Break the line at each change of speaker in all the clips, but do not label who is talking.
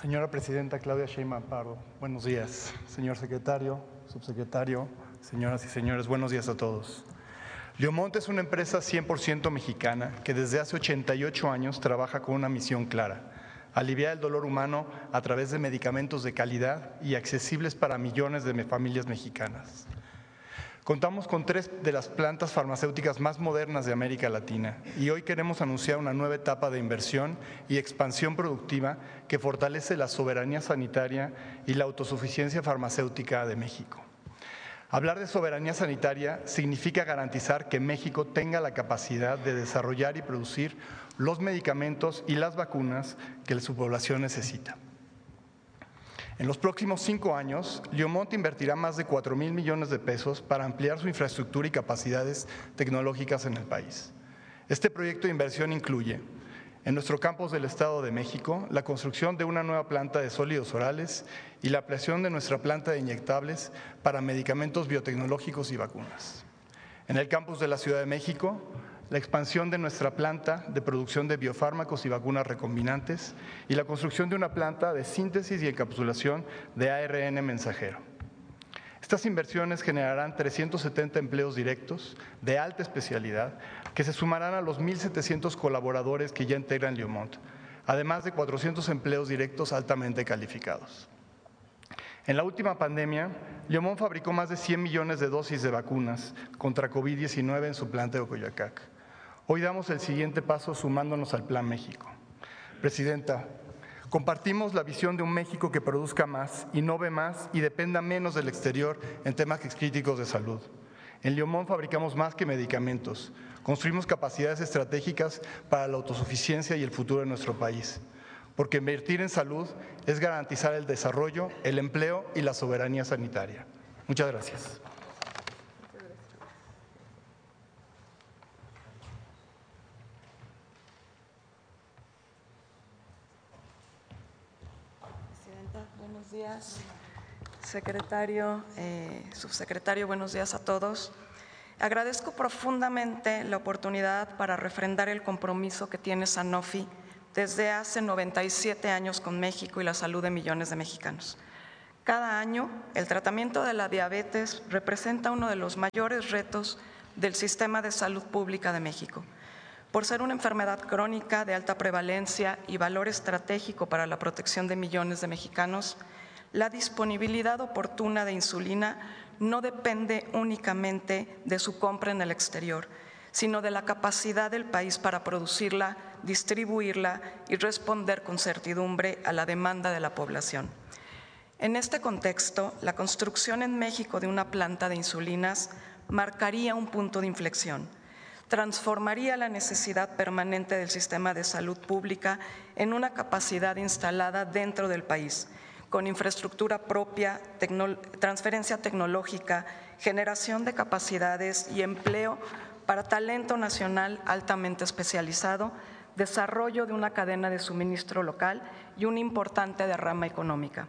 Señora Presidenta Claudia Sheinbaum Pardo, buenos días. Señor Secretario, Subsecretario, señoras y señores, buenos días a todos. Leomont es una empresa 100% mexicana que desde hace 88 años trabaja con una misión clara: aliviar el dolor humano a través de medicamentos de calidad y accesibles para millones de familias mexicanas. Contamos con 3 de las plantas farmacéuticas más modernas de América Latina y hoy queremos anunciar una nueva etapa de inversión y expansión productiva que fortalece la soberanía sanitaria y la autosuficiencia farmacéutica de México. Hablar de soberanía sanitaria significa garantizar que México tenga la capacidad de desarrollar y producir los medicamentos y las vacunas que su población necesita. En los próximos 5 años, Leomont invertirá más de 4,000 millones de pesos para ampliar su infraestructura y capacidades tecnológicas en el país. Este proyecto de inversión incluye, en nuestro campus del Estado de México, la construcción de una nueva planta de sólidos orales y la ampliación de nuestra planta de inyectables para medicamentos biotecnológicos y vacunas. En el campus de la Ciudad de México, la expansión de nuestra planta de producción de biofármacos y vacunas recombinantes y la construcción de una planta de síntesis y encapsulación de ARN mensajero. Estas inversiones generarán 370 empleos directos de alta especialidad que se sumarán a los 1,700 colaboradores que ya integran Leomont, además de 400 empleos directos altamente calificados. En la última pandemia, Leomont fabricó más de 100 millones de dosis de vacunas contra COVID-19 en su planta de Coyoacán. Hoy damos el siguiente paso sumándonos al Plan México. Presidenta, compartimos la visión de un México que produzca más, innove más y dependa menos del exterior en temas críticos de salud. En Leomont fabricamos más que medicamentos, construimos capacidades estratégicas para la autosuficiencia y el futuro de nuestro país, porque invertir en salud es garantizar el desarrollo, el empleo y la soberanía sanitaria. Muchas gracias.
Buenos días, secretario, subsecretario, buenos días a todos. Agradezco profundamente la oportunidad para refrendar el compromiso que tiene Sanofi desde hace 97 años con México y la salud de millones de mexicanos. Cada año, el tratamiento de la diabetes representa uno de los mayores retos del sistema de salud pública de México. Por ser una enfermedad crónica de alta prevalencia y valor estratégico para la protección de millones de mexicanos, la disponibilidad oportuna de insulina no depende únicamente de su compra en el exterior, sino de la capacidad del país para producirla, distribuirla y responder con certidumbre a la demanda de la población. En este contexto, la construcción en México de una planta de insulinas marcaría un punto de inflexión. Transformaría la necesidad permanente del sistema de salud pública en una capacidad instalada dentro del país, con infraestructura propia, transferencia tecnológica, generación de capacidades y empleo para talento nacional altamente especializado, desarrollo de una cadena de suministro local y una importante derrama económica.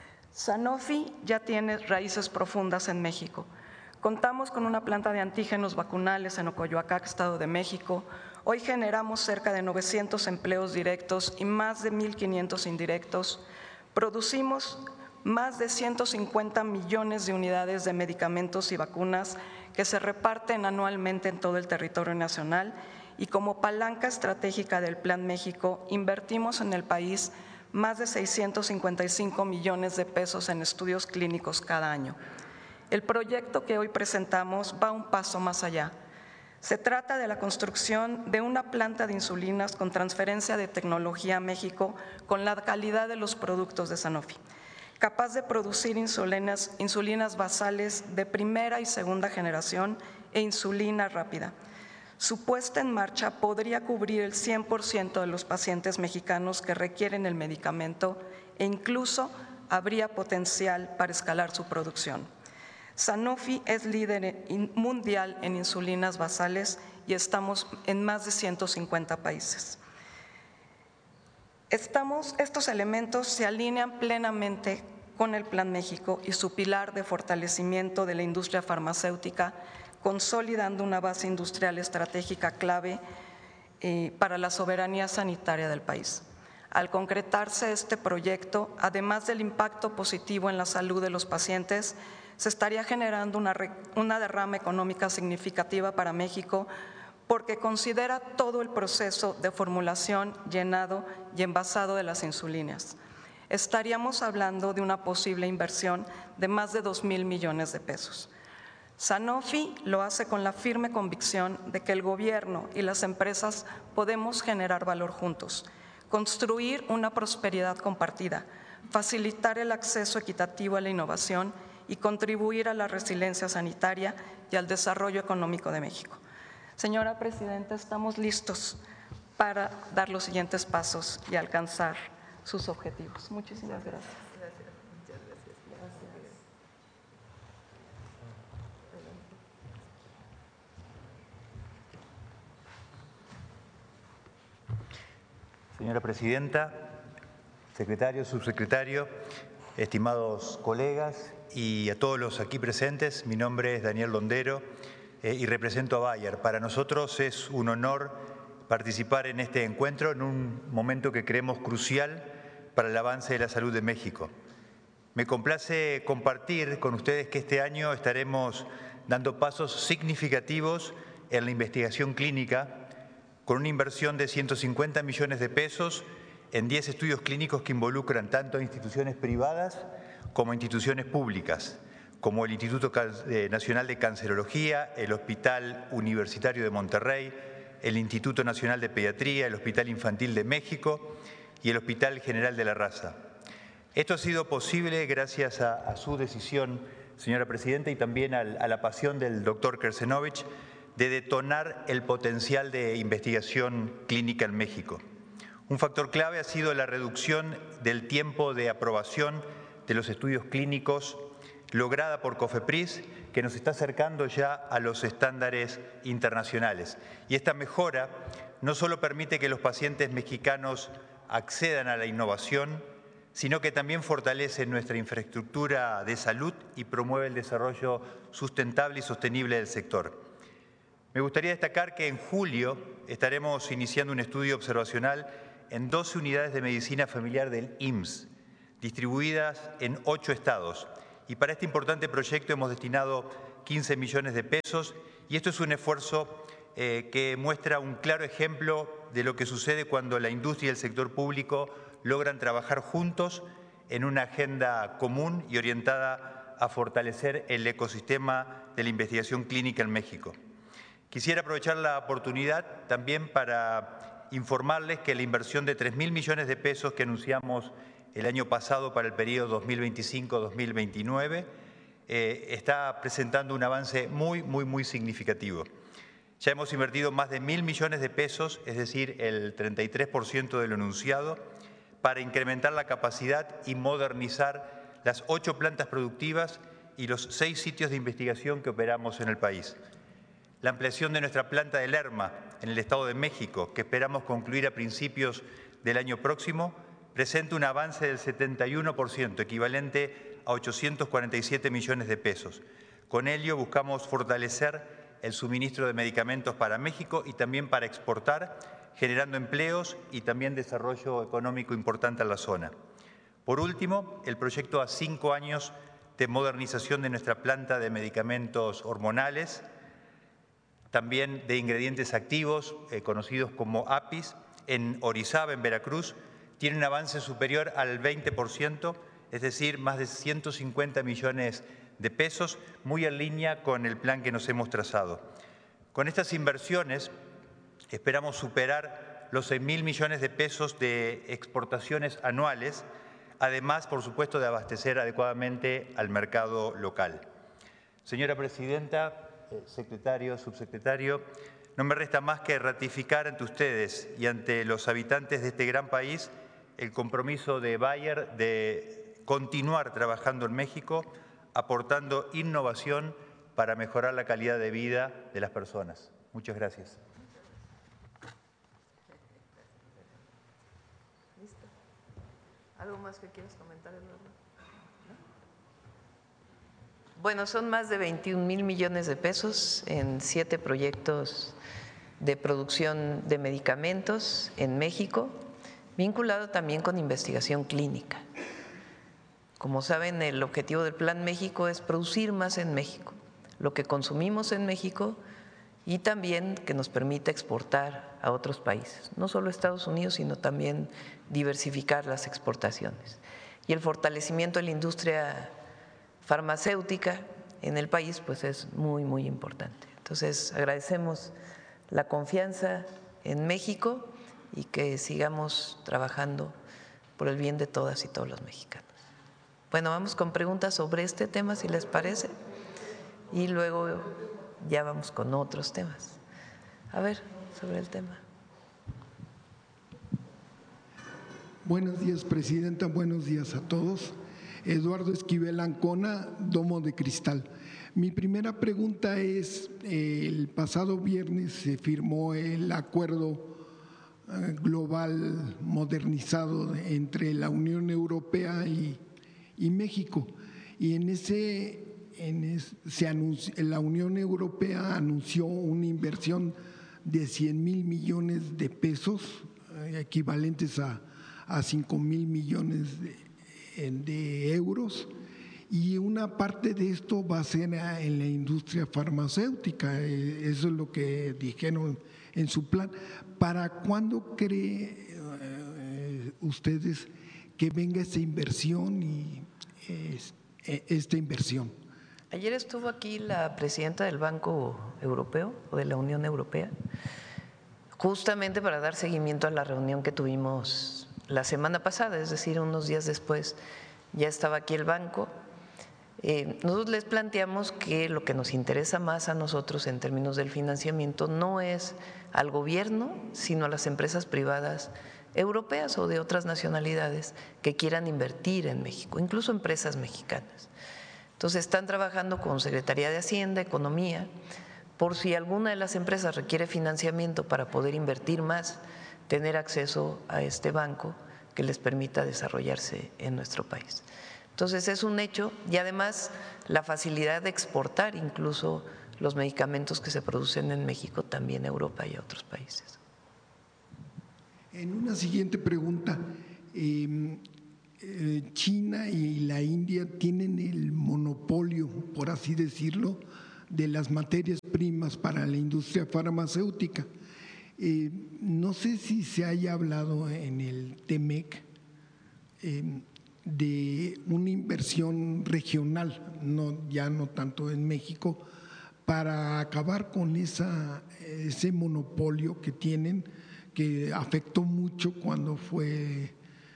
Sanofi ya tiene raíces profundas en México. Contamos con una planta de antígenos vacunales en Ocoyoacán, Estado de México. Hoy generamos cerca de 900 empleos directos y más de 1,500 indirectos. Producimos más de 150 millones de unidades de medicamentos y vacunas que se reparten anualmente en todo el territorio nacional y como palanca estratégica del Plan México invertimos en el país más de 655 millones de pesos en estudios clínicos cada año. El proyecto que hoy presentamos va un paso más allá. Se trata de la construcción de una planta de insulinas con transferencia de tecnología a México con la calidad de los productos de Sanofi, capaz de producir insulinas basales de primera y segunda generación e insulina rápida. Su puesta en marcha podría cubrir el 100% de los pacientes mexicanos que requieren el medicamento e incluso habría potencial para escalar su producción. Sanofi es líder mundial en insulinas basales y estamos en más de 150 países. Estos elementos se alinean plenamente con el Plan México y su pilar de fortalecimiento de la industria farmacéutica, consolidando una base industrial estratégica clave para la soberanía sanitaria del país. Al concretarse este proyecto, además del impacto positivo en la salud de los pacientes, se estaría generando una derrama económica significativa para México porque considera todo el proceso de formulación, llenado y envasado de las insulinas. Estaríamos hablando de una posible inversión de más de 2,000 millones de pesos. Sanofi lo hace con la firme convicción de que el gobierno y las empresas podemos generar valor juntos, construir una prosperidad compartida, facilitar el acceso equitativo a la innovación y contribuir a la resiliencia sanitaria y al desarrollo económico de México. Señora Presidenta, estamos listos para dar los siguientes pasos y alcanzar sus objetivos. Muchísimas gracias.
Señora Presidenta, secretario, subsecretario, estimados colegas y a todos los aquí presentes, mi nombre es Daniel Londero y represento a Bayer. Para nosotros es un honor participar en este encuentro en un momento que creemos crucial para el avance de la salud de México. Me complace compartir con ustedes que este año estaremos dando pasos significativos en la investigación clínica con una inversión de 150 millones de pesos en 10 estudios clínicos que involucran tanto a instituciones privadas como a instituciones públicas, como el Instituto Nacional de Cancerología, el Hospital Universitario de Monterrey, el Instituto Nacional de Pediatría, el Hospital Infantil de México y el Hospital General de la Raza. Esto ha sido posible gracias a su decisión, señora Presidenta, y también a la pasión del doctor Krecenovich de detonar el potencial de investigación clínica en México. Un factor clave ha sido la reducción del tiempo de aprobación de los estudios clínicos lograda por COFEPRIS, que nos está acercando ya a los estándares internacionales. Y esta mejora no solo permite que los pacientes mexicanos accedan a la innovación, sino que también fortalece nuestra infraestructura de salud y promueve el desarrollo sustentable y sostenible del sector. Me gustaría destacar que en julio estaremos iniciando un estudio observacional en 12 unidades de medicina familiar del IMSS, distribuidas en 8 estados. Y para este importante proyecto hemos destinado 15 millones de pesos y esto es un esfuerzo que muestra un claro ejemplo de lo que sucede cuando la industria y el sector público logran trabajar juntos en una agenda común y orientada a fortalecer el ecosistema de la investigación clínica en México. Quisiera aprovechar la oportunidad también para informarles que la inversión de 3,000 millones de pesos que anunciamos el año pasado para el periodo 2025-2029 está presentando un avance muy significativo. Ya hemos invertido más de 1.000 millones de pesos, es decir, el 33% de lo anunciado, para incrementar la capacidad y modernizar las 8 plantas productivas y los 6 sitios de investigación que operamos en el país. La ampliación de nuestra planta de Lerma, en el Estado de México, que esperamos concluir a principios del año próximo, presenta un avance del 71%, equivalente a 847 millones de pesos. Con ello buscamos fortalecer el suministro de medicamentos para México y también para exportar, generando empleos y también desarrollo económico importante en la zona. Por último, el proyecto a 5 años de modernización de nuestra planta de medicamentos hormonales, también de ingredientes activos, conocidos como APIs, en Orizaba, en Veracruz, tiene un avance superior al 20%, es decir, más de 150 millones de pesos, muy en línea con el plan que nos hemos trazado. Con estas inversiones esperamos superar los 6,000 millones de pesos de exportaciones anuales, además, por supuesto, de abastecer adecuadamente al mercado local. Señora Presidenta, secretario, subsecretario, no me resta más que ratificar ante ustedes y ante los habitantes de este gran país el compromiso de Bayer de continuar trabajando en México, aportando innovación para mejorar la calidad de vida de las personas. Muchas gracias.
¿Listo? ¿Algo más que quieras comentar, Eduardo? Bueno, son más de 21,000 millones de pesos en 7 proyectos de producción de medicamentos en México. vinculado también con investigación clínica. Como saben, el objetivo del Plan México es producir más en México, lo que consumimos en México y también que nos permita exportar a otros países, no solo a Estados Unidos, sino también diversificar las exportaciones. Y el fortalecimiento de la industria farmacéutica en el país pues es muy, muy importante. Entonces, agradecemos la confianza en México y que sigamos trabajando por el bien de todas y todos los mexicanos. Bueno, vamos con preguntas sobre este tema, si les parece, y luego ya vamos con otros temas. A ver, sobre el tema.
Buenos días, presidenta. Buenos días a todos. Eduardo Esquivel Ancona, Domo de Cristal. Mi primera pregunta es, el pasado viernes se firmó el acuerdo global modernizado entre la Unión Europea y México, y la Unión Europea anunció una inversión de 100,000 millones de pesos, equivalentes a 5,000 millones de euros, y una parte de esto va a ser en la industria farmacéutica. Eso es lo que dijeron en su plan. ¿Para cuándo cree ustedes que venga esa inversión y esta inversión?
Ayer estuvo aquí la presidenta del Banco Europeo o de la Unión Europea, justamente para dar seguimiento a la reunión que tuvimos la semana pasada, es decir, unos días después ya estaba aquí el banco. Nosotros les planteamos que lo que nos interesa más a nosotros en términos del financiamiento no es al gobierno, sino a las empresas privadas europeas o de otras nacionalidades que quieran invertir en México, incluso empresas mexicanas. Entonces están trabajando con Secretaría de Hacienda, Economía, por si alguna de las empresas requiere financiamiento para poder invertir más, tener acceso a este banco que les permita desarrollarse en nuestro país. Entonces es un hecho, y además la facilidad de exportar incluso los medicamentos que se producen en México también a Europa y a otros países.
En una siguiente pregunta, China y la India tienen el monopolio, por así decirlo, de las materias primas para la industria farmacéutica. No sé si se haya hablado en el TEMEC de una inversión regional, ya no tanto en México, para acabar con ese monopolio que tienen, que afectó mucho cuando fue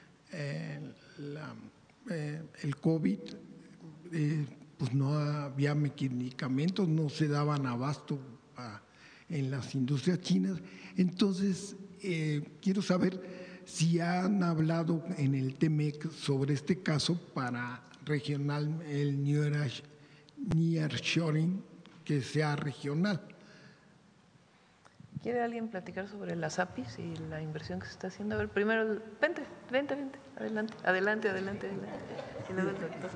el COVID. Pues no había medicamentos, no se daban abasto en las industrias chinas. Entonces, quiero saber si han hablado en el TEMEC sobre este caso para regional, el nearshoring, que sea regional.
¿Quiere alguien platicar sobre las APIs y la inversión que se está haciendo? A ver, primero, vente, adelante. Y luego el doctor.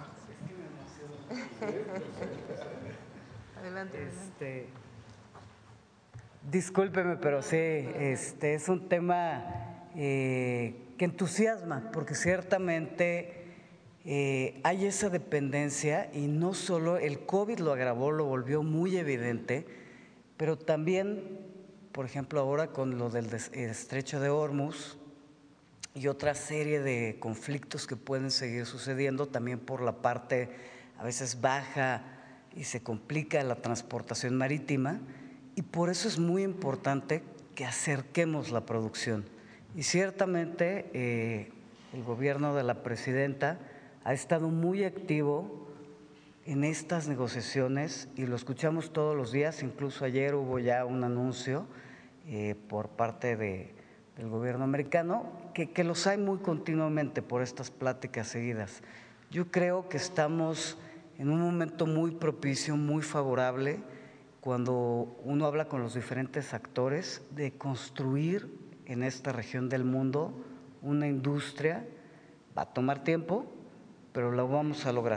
Adelante.
Discúlpeme, pero sí, es un tema que entusiasma, porque ciertamente hay esa dependencia, y no solo el COVID lo agravó, lo volvió muy evidente, pero también, por ejemplo, ahora con lo del estrecho de Hormuz y otra serie de conflictos que pueden seguir sucediendo, también por la parte a veces baja y se complica la transportación marítima, y por eso es muy importante que acerquemos la producción. Y ciertamente el gobierno de la presidenta ha estado muy activo en estas negociaciones y lo escuchamos todos los días. Incluso ayer hubo ya un anuncio por parte del gobierno americano que los hay muy continuamente por estas pláticas seguidas. Yo creo que estamos en un momento muy propicio, muy favorable, cuando uno habla con los diferentes actores, de construir en esta región del mundo una industria. Va a tomar tiempo, pero lo vamos a lograr.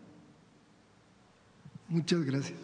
Muchas gracias.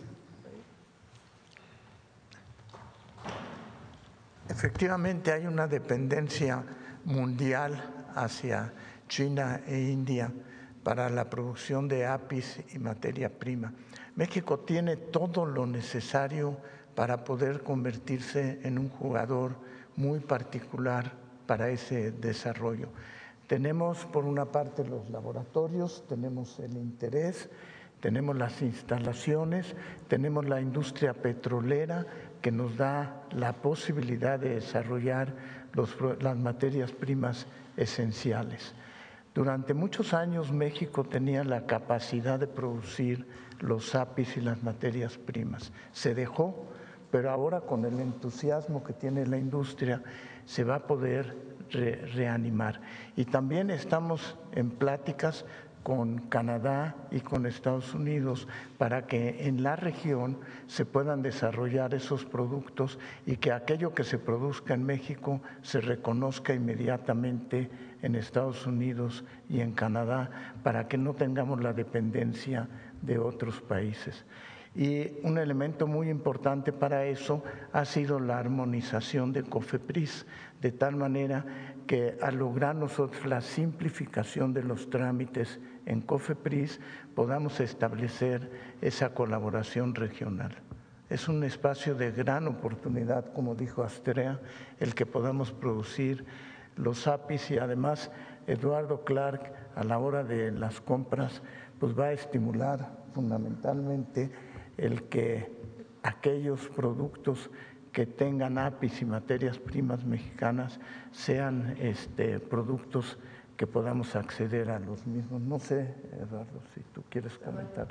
Efectivamente hay una dependencia mundial hacia China e India para la producción de APIs y materia prima. México tiene todo lo necesario para poder convertirse en un jugador muy particular para ese desarrollo. Tenemos por una parte los laboratorios, tenemos el interés, tenemos las instalaciones, tenemos la industria petrolera que nos da la posibilidad de desarrollar las materias primas esenciales. Durante muchos años México tenía la capacidad de producir los APIs y las materias primas. Se dejó, pero ahora con el entusiasmo que tiene la industria se va a poder reanimar. Y también estamos en pláticas con Canadá y con Estados Unidos para que en la región se puedan desarrollar esos productos y que aquello que se produzca en México se reconozca inmediatamente en Estados Unidos y en Canadá para que no tengamos la dependencia de otros países. Y un elemento muy importante para eso ha sido la armonización de COFEPRIS, de tal manera que al lograr nosotros la simplificación de los trámites en COFEPRIS podamos establecer esa colaboración regional. Es un espacio de gran oportunidad, como dijo Astrea, el que podamos producir los APIs y además Eduardo Clark a la hora de las compras pues va a estimular fundamentalmente el que aquellos productos que tengan APIs y materias primas mexicanas sean productos que podamos acceder a los mismos. No sé, Eduardo, si tú quieres comentar.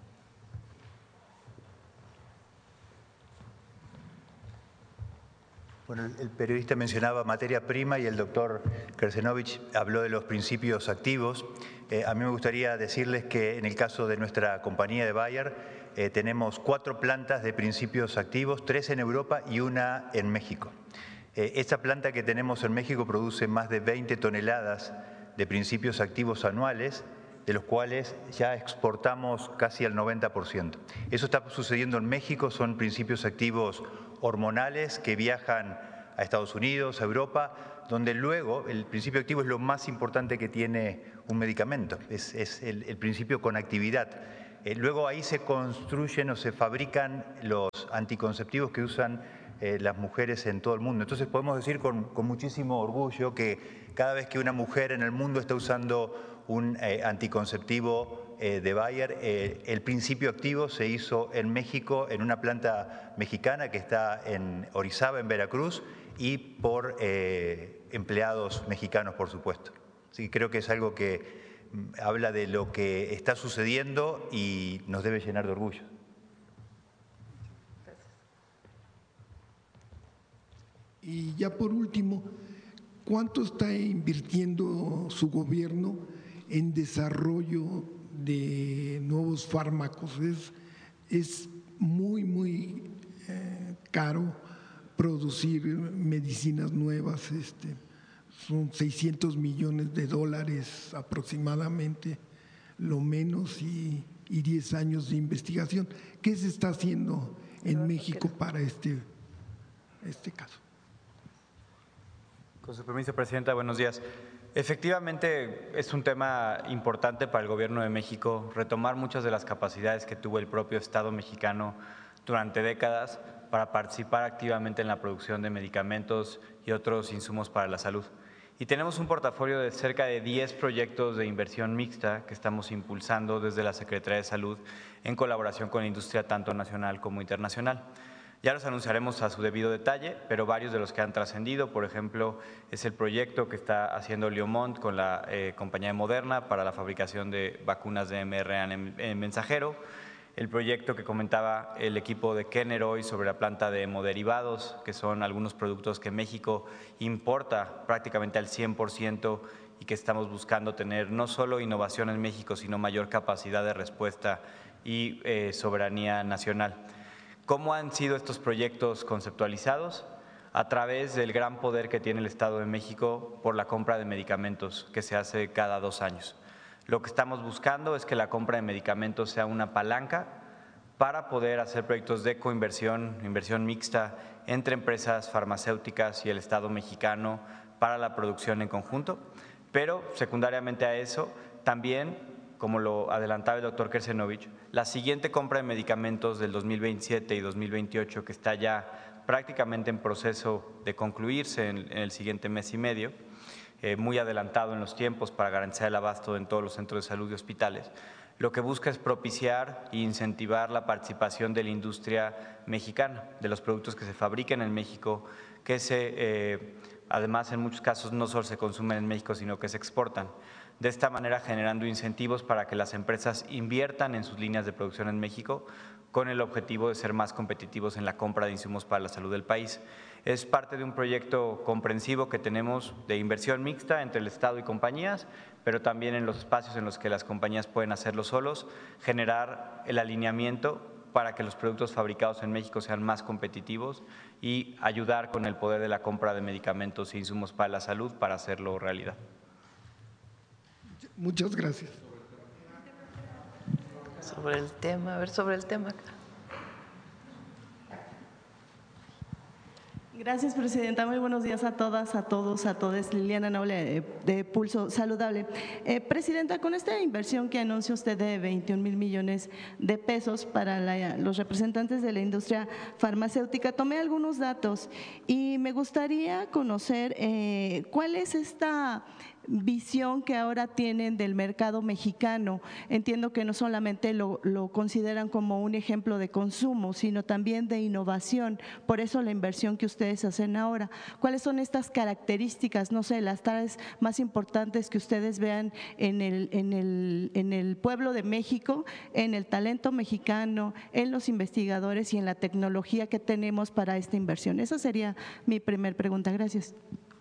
Bueno, el periodista mencionaba materia prima y el doctor Krecenovich habló de los principios activos. A mí me gustaría decirles que en el caso de nuestra compañía de Bayer tenemos 4 plantas de principios activos, 3 en Europa y 1 en México. Esta planta que tenemos en México produce más de 20 toneladas de principios activos anuales, de los cuales ya exportamos casi al 90%. Eso está sucediendo en México, son principios activos hormonales que viajan a Estados Unidos, a Europa, donde luego el principio activo es lo más importante que tiene un medicamento, es el principio con actividad. Luego ahí se construyen o se fabrican los anticonceptivos que usan las mujeres en todo el mundo. Entonces podemos decir con muchísimo orgullo que cada vez que una mujer en el mundo está usando un anticonceptivo de Bayer, el principio activo se hizo en México, en una planta mexicana que está en Orizaba, en Veracruz, y por empleados mexicanos, por supuesto. Sí, creo que es algo que habla de lo que está sucediendo y nos debe llenar de orgullo.
Y ya por último, ¿cuánto está invirtiendo su gobierno en desarrollo de nuevos fármacos? Es muy caro producir medicinas nuevas, son $600 millones aproximadamente, lo menos, y 10 años de investigación. ¿Qué se está haciendo en México para este caso?
Con su permiso, Presidenta, buenos días. Efectivamente, es un tema importante para el Gobierno de México retomar muchas de las capacidades que tuvo el propio Estado mexicano durante décadas para participar activamente en la producción de medicamentos y otros insumos para la salud. Y tenemos un portafolio de cerca de 10 proyectos de inversión mixta que estamos impulsando desde la Secretaría de Salud en colaboración con la industria tanto nacional como internacional. Ya los anunciaremos a su debido detalle, pero varios de los que han trascendido, por ejemplo, es el proyecto que está haciendo Liomont con la compañía de Moderna para la fabricación de vacunas de mRNA en mensajero, el proyecto que comentaba el equipo de Kenner hoy sobre la planta de hemoderivados, que son algunos productos que México importa prácticamente al 100% y que estamos buscando tener no solo innovación en México, sino mayor capacidad de respuesta y soberanía nacional. ¿Cómo han sido estos proyectos conceptualizados? A través del gran poder que tiene el Estado de México por la compra de medicamentos que se hace cada 2 años. Lo que estamos buscando es que la compra de medicamentos sea una palanca para poder hacer proyectos de coinversión, inversión mixta entre empresas farmacéuticas y el Estado mexicano para la producción en conjunto, pero secundariamente a eso también, como lo adelantaba el doctor Kersenovich, la siguiente compra de medicamentos del 2027 y 2028, que está ya prácticamente en proceso de concluirse en el siguiente mes y medio, muy adelantado en los tiempos para garantizar el abasto en todos los centros de salud y hospitales, lo que busca es propiciar e incentivar la participación de la industria mexicana, de los productos que se fabriquen en México, que además en muchos casos no solo se consumen en México, sino que se exportan. De esta manera generando incentivos para que las empresas inviertan en sus líneas de producción en México con el objetivo de ser más competitivos en la compra de insumos para la salud del país. Es parte de un proyecto comprensivo que tenemos de inversión mixta entre el Estado y compañías, pero también en los espacios en los que las compañías pueden hacerlo solos, generar el alineamiento para que los productos fabricados en México sean más competitivos y ayudar con el poder de la compra de medicamentos e insumos para la salud para hacerlo realidad.
Muchas gracias.
Sobre el tema, sobre el tema.
Gracias, presidenta. Muy buenos días a todas, a todos, a todas. Liliana Noble, de Pulso Saludable. Presidenta, con esta inversión que anuncia usted de 21,000 millones de pesos para los representantes de la industria farmacéutica, tomé algunos datos y me gustaría conocer cuál es esta visión que ahora tienen del mercado mexicano. Entiendo que no solamente lo consideran como un ejemplo de consumo, sino también de innovación. Por eso la inversión que ustedes hacen ahora. ¿Cuáles son estas características, no sé, las tareas más importantes que ustedes vean en el pueblo de México, en el talento mexicano, en los investigadores y en la tecnología que tenemos para esta inversión? Esa sería mi primer pregunta. Gracias.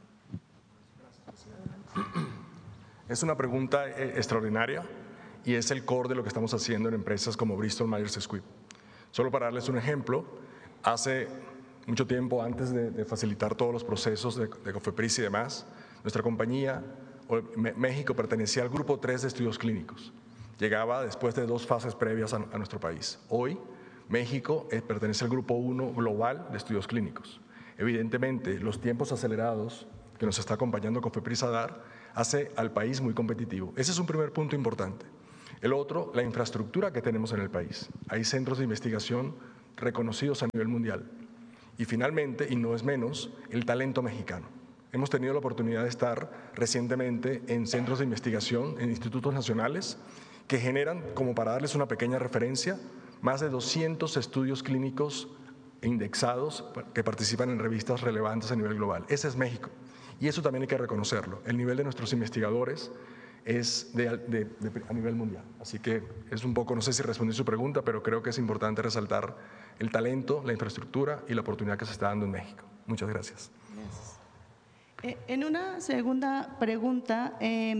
Es una pregunta extraordinaria y es el core de lo que estamos haciendo en empresas como Bristol Myers Squibb. Solo para darles un ejemplo, hace mucho tiempo, antes de facilitar todos los procesos de COFEPRIS y demás, nuestra compañía, México, pertenecía al grupo 3 de estudios clínicos. Llegaba después de 2 fases previas a nuestro país. Hoy, México pertenece al grupo 1 global de estudios clínicos. Evidentemente, los tiempos acelerados que nos está acompañando COFEPRIS a dar, hace al país muy competitivo. Ese es un primer punto importante. El otro, la infraestructura que tenemos en el país. Hay centros de investigación reconocidos a nivel mundial. Y finalmente, y no es menos, el talento mexicano. Hemos tenido la oportunidad de estar recientemente en centros de investigación, en institutos nacionales, que generan, como para darles una pequeña referencia, más de 200 estudios clínicos indexados que participan en revistas relevantes a nivel global. Ese es México. Y eso también hay que reconocerlo. El nivel de nuestros investigadores es a nivel mundial. Así que es un poco, no sé si respondí su pregunta, pero creo que es importante resaltar el talento, la infraestructura y la oportunidad que se está dando en México. Muchas gracias.
Gracias. En una segunda pregunta,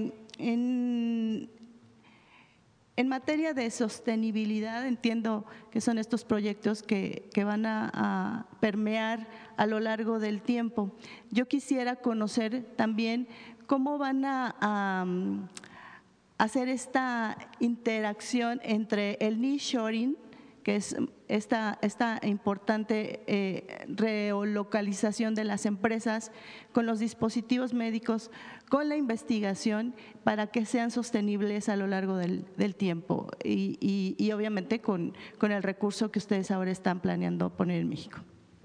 en materia de sostenibilidad, entiendo que son estos proyectos que van a permear a lo largo del tiempo. Yo quisiera conocer también cómo van a hacer esta interacción entre el nearshoring, que es esta importante relocalización de las empresas, con los dispositivos médicos, con la investigación, para que sean sostenibles a lo largo del tiempo y obviamente con el recurso que ustedes ahora están planeando poner en México.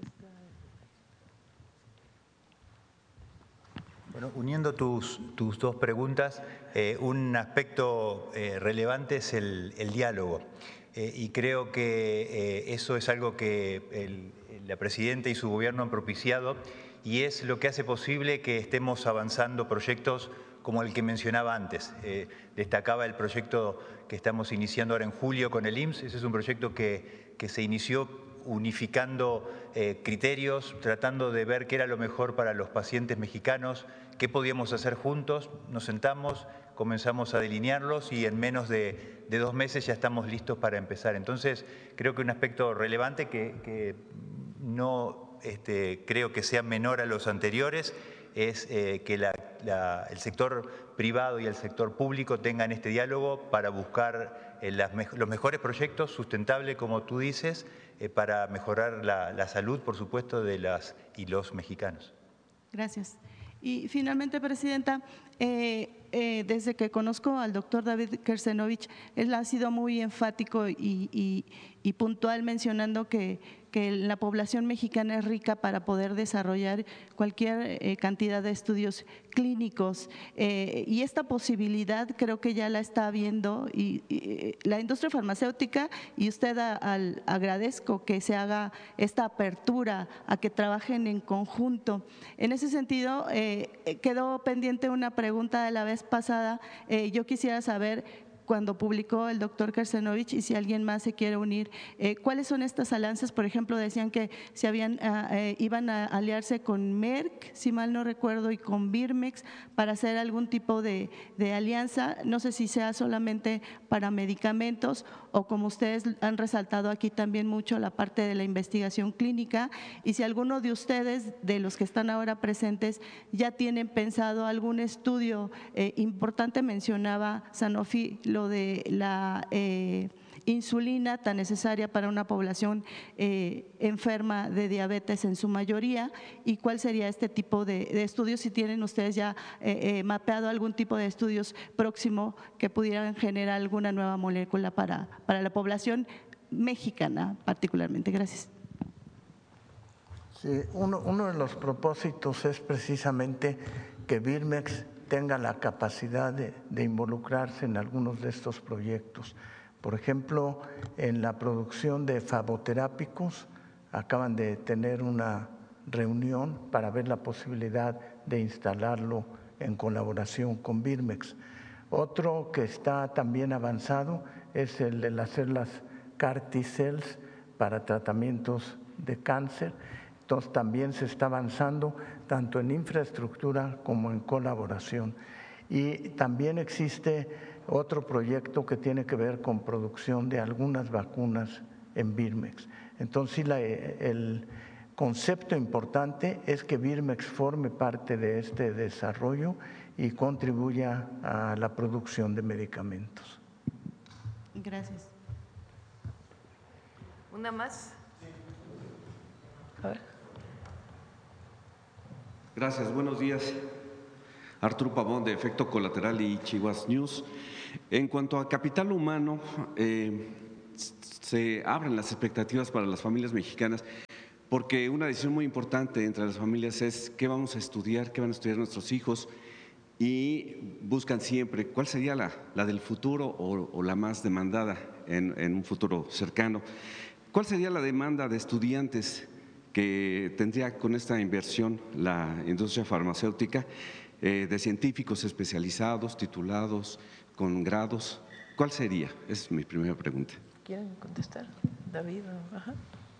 Bueno, uniendo tus 2 preguntas, un aspecto relevante es el diálogo. Y creo que eso es algo que la presidenta y su gobierno han propiciado y es lo que hace posible que estemos avanzando proyectos como el que mencionaba antes. Destacaba el proyecto que estamos iniciando ahora en julio con el IMSS. Ese es un proyecto que se inició unificando criterios, tratando de ver qué era lo mejor para los pacientes mexicanos, qué podíamos hacer juntos. Nos sentamos, comenzamos a delinearlos y en menos de 2 meses ya estamos listos para empezar. Entonces, creo que un aspecto relevante que no creo que sea menor a los anteriores es que el sector privado y el sector público tengan este diálogo para buscar los mejores proyectos sustentables, como tú dices, para mejorar la salud, por supuesto, de las y los mexicanos.
Gracias. Y finalmente, Presidenta, desde que conozco al doctor David Kersenovich, él ha sido muy enfático y puntual mencionando que la población mexicana es rica para poder desarrollar cualquier cantidad de estudios clínicos, y esta posibilidad creo que ya la está viendo y la industria farmacéutica, y usted agradezco que se haga esta apertura a que trabajen en conjunto. En ese sentido, quedó pendiente una pregunta de la vez pasada. Yo quisiera saber, cuando publicó el doctor Kersenovich, y si alguien más se quiere unir, ¿cuáles son estas alianzas? Por ejemplo, decían que iban a aliarse con Merck, si mal no recuerdo, y con Birmex para hacer algún tipo de alianza. No sé si sea solamente para medicamentos o, como ustedes han resaltado aquí también mucho, la parte de la investigación clínica, y si alguno de ustedes, de los que están ahora presentes, ya tienen pensado algún estudio importante. Mencionaba Sanofi lo de la insulina tan necesaria para una población enferma de diabetes en su mayoría, y cuál sería este tipo de estudios, si tienen ustedes ya mapeado algún tipo de estudios próximo que pudieran generar alguna nueva molécula para la población mexicana particularmente. Gracias.
Sí, uno de los propósitos es precisamente que Birmex tenga la capacidad de involucrarse en algunos de estos proyectos. Por ejemplo, en la producción de faboterápicos, acaban de tener una reunión para ver la posibilidad de instalarlo en colaboración con Birmex. Otro que está también avanzado es el de las células CAR T-cells para tratamientos de cáncer. Entonces también se está avanzando tanto en infraestructura como en colaboración. Y también existe otro proyecto que tiene que ver con producción de algunas vacunas en Birmex. Entonces sí, el concepto importante es que Birmex forme parte de este desarrollo y contribuya a la producción de medicamentos.
Gracias.
¿Una más? A ver.
Gracias, buenos días. Arturo Pavón, de Efecto Colateral y Chihuas News. En cuanto a capital humano, se abren las expectativas para las familias mexicanas, porque una decisión muy importante entre las familias es qué vamos a estudiar, qué van a estudiar nuestros hijos, y buscan siempre cuál sería la del futuro o la más demandada en un futuro cercano. ¿Cuál sería la demanda de estudiantes que tendría con esta inversión la industria farmacéutica, de científicos especializados, titulados, con grados? ¿Cuál sería? Esa es mi primera pregunta.
¿Quieren contestar, David? Ajá.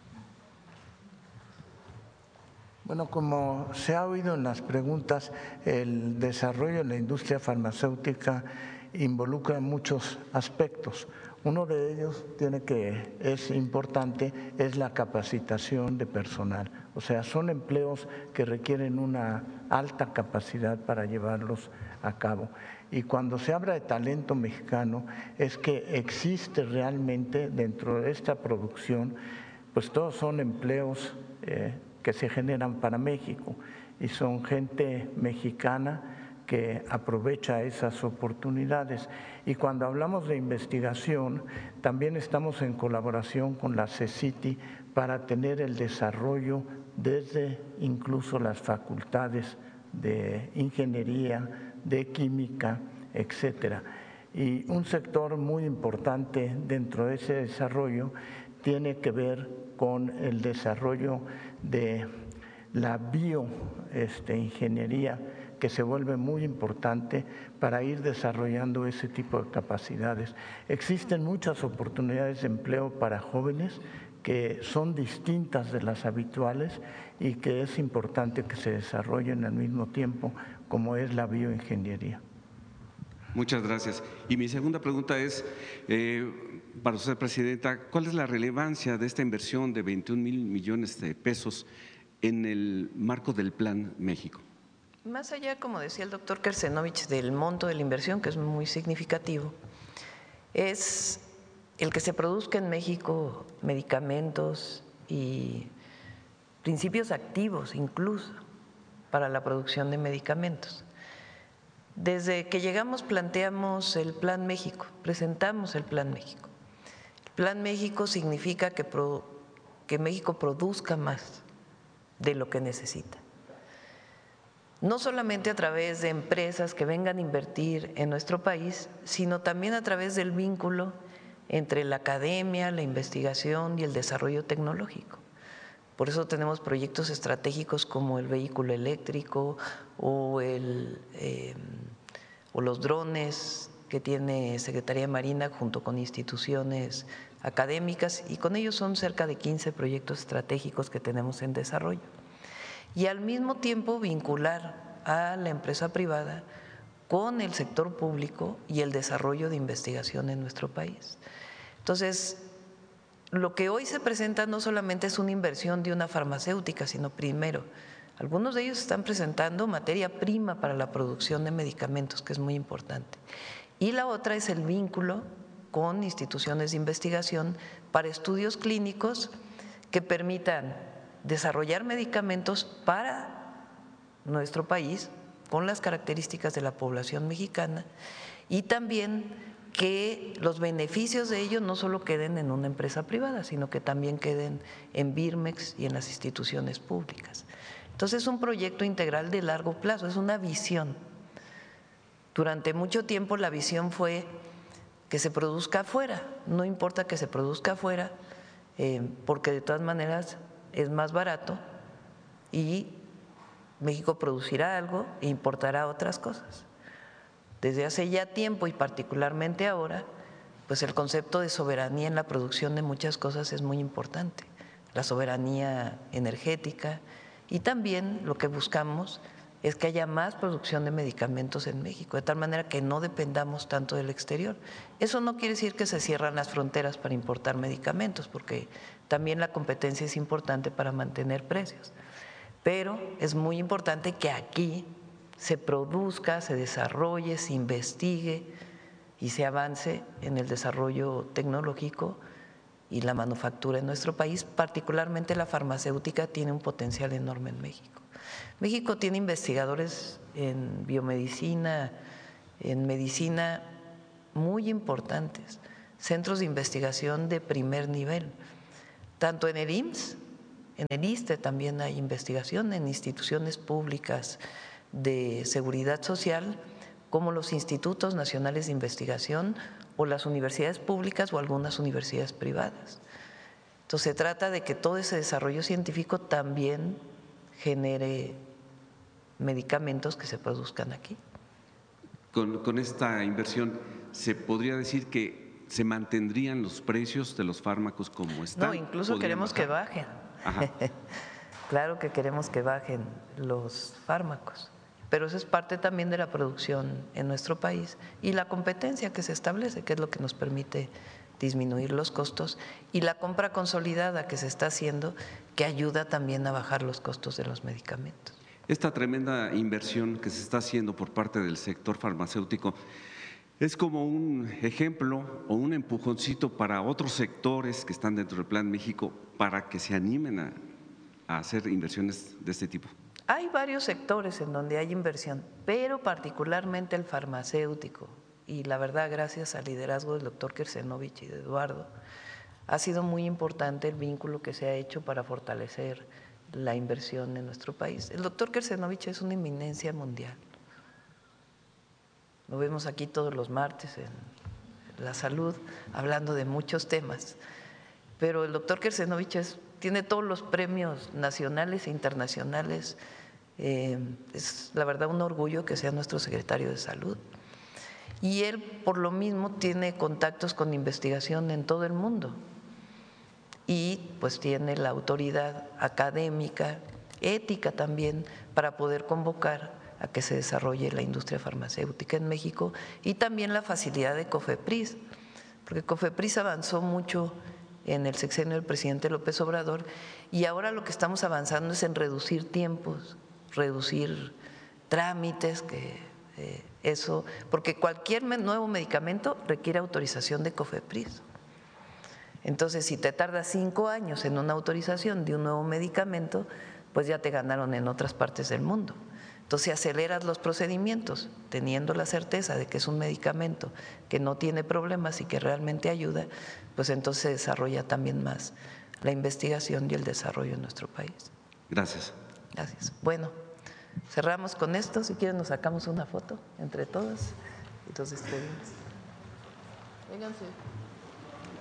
Bueno, como se ha oído en las preguntas, el desarrollo de la industria farmacéutica involucra muchos aspectos. Uno de ellos es importante, es la capacitación de personal. O sea, son empleos que requieren una alta capacidad para llevarlos a cabo. Y cuando se habla de talento mexicano, es que existe realmente dentro de esta producción, pues todos son empleos que se generan para México, y son gente mexicana que aprovecha esas oportunidades. Y cuando hablamos de investigación, también estamos en colaboración con la CECITI para tener el desarrollo desde incluso las facultades de ingeniería, de química, etcétera. Y un sector muy importante dentro de ese desarrollo tiene que ver con el desarrollo de la bioingeniería, que se vuelve muy importante para ir desarrollando ese tipo de capacidades. Existen muchas oportunidades de empleo para jóvenes que son distintas de las habituales y que es importante que se desarrollen al mismo tiempo, como es la bioingeniería.
Muchas gracias. Y mi segunda pregunta es, para usted, Presidenta, ¿cuál es la relevancia de esta inversión de 21 mil millones de pesos en el marco del Plan México?
Más allá, como decía el doctor Kersenovich, del monto de la inversión, que es muy significativo, es el que se produzca en México medicamentos y principios activos incluso para la producción de medicamentos. Desde que llegamos planteamos el Plan México, presentamos el Plan México. El Plan México significa que México produzca más de lo que necesita. No solamente a través de empresas que vengan a invertir en nuestro país, sino también a través del vínculo entre la academia, la investigación y el desarrollo tecnológico. Por eso tenemos proyectos estratégicos como el vehículo eléctrico o los drones que tiene Secretaría de Marina junto con instituciones académicas, y con ellos son cerca de 15 proyectos estratégicos que tenemos en desarrollo. Y al mismo tiempo vincular a la empresa privada con el sector público y el desarrollo de investigación en nuestro país. Entonces, lo que hoy se presenta no solamente es una inversión de una farmacéutica, sino primero, algunos de ellos están presentando materia prima para la producción de medicamentos, que es muy importante. Y la otra es el vínculo con instituciones de investigación para estudios clínicos que permitan desarrollar medicamentos para nuestro país con las características de la población mexicana, y también que los beneficios de ello no solo queden en una empresa privada, sino que también queden en Birmex y en las instituciones públicas. Entonces es un proyecto integral de largo plazo, es una visión. Durante mucho tiempo la visión fue que se produzca afuera, no importa que se produzca afuera, porque de todas maneras es más barato y México producirá algo e importará otras cosas. Desde hace ya tiempo y particularmente ahora, pues el concepto de soberanía en la producción de muchas cosas es muy importante, la soberanía energética, y también lo que buscamos es que haya más producción de medicamentos en México, de tal manera que no dependamos tanto del exterior. Eso no quiere decir que se cierran las fronteras para importar medicamentos, porque también la competencia es importante para mantener precios, pero es muy importante que aquí se produzca, se desarrolle, se investigue y se avance en el desarrollo tecnológico y la manufactura en nuestro país, particularmente la farmacéutica tiene un potencial enorme en México. México tiene investigadores en biomedicina, en medicina muy importantes, centros de investigación de primer nivel, tanto en el IMSS, en el ISSSTE también hay investigación, en instituciones públicas de seguridad social, como los institutos nacionales de investigación o las universidades públicas o algunas universidades privadas. Entonces se trata de que todo ese desarrollo científico también genere medicamentos que se produzcan aquí.
Con esta inversión, ¿se podría decir que se mantendrían los precios de los fármacos como están?
No, incluso queremos que bajen. Claro que queremos que bajen los fármacos, pero eso es parte también de la producción en nuestro país y la competencia que se establece, que es lo que nos permite disminuir los costos, y la compra consolidada que se está haciendo, que ayuda también a bajar los costos de los medicamentos.
Esta tremenda inversión que se está haciendo por parte del sector farmacéutico es como un ejemplo o un empujoncito para otros sectores que están dentro del Plan México para que se animen a hacer inversiones de este tipo.
Hay varios sectores en donde hay inversión, pero particularmente el farmacéutico, y la verdad, gracias al liderazgo del doctor Kersenovich y de Eduardo, ha sido muy importante el vínculo que se ha hecho para fortalecer la inversión en nuestro país. El doctor Kersenovich es una eminencia mundial. Lo vemos aquí todos los martes en la salud, hablando de muchos temas, pero el doctor Kersenovich tiene todos los premios nacionales e internacionales. Es la verdad un orgullo que sea nuestro secretario de Salud. Y él, por lo mismo, tiene contactos con investigación en todo el mundo y pues tiene la autoridad académica, ética también, para poder convocar a que se desarrolle la industria farmacéutica en México, y también la facilidad de COFEPRIS, porque COFEPRIS avanzó mucho en el sexenio del presidente López Obrador, y ahora lo que estamos avanzando es en reducir tiempos, reducir trámites, porque cualquier nuevo medicamento requiere autorización de COFEPRIS. Entonces, si te tardas 5 años en una autorización de un nuevo medicamento, pues ya te ganaron en otras partes del mundo. Entonces, si aceleras los procedimientos, teniendo la certeza de que es un medicamento que no tiene problemas y que realmente ayuda, pues entonces se desarrolla también más la investigación y el desarrollo en nuestro país.
Gracias.
Gracias. Bueno, cerramos con esto. Si quieren, nos sacamos una foto entre todos y los despedimos. Vénganse.